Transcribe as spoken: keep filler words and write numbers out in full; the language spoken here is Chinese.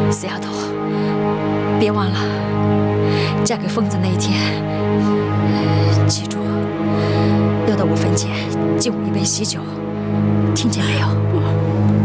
死丫头，别忘了，嫁给疯子那一天，记住，要到我坟前敬我一杯喜酒，听见没有？